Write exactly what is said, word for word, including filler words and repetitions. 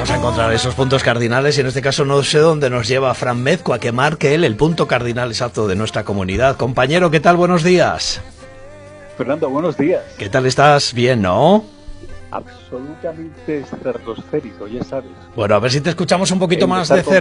vamos a encontrar esos puntos cardinales y en este caso no sé dónde nos lleva Fran Mezco a que marque él el punto cardinal exacto de nuestra comunidad. Compañero, ¿qué tal? Buenos días. Fernando, buenos días. ¿Qué tal estás? Bien, ¿no? Absolutamente estratosférico, ya sabes. Bueno, a ver si te escuchamos un poquito Empezar más de con cerca.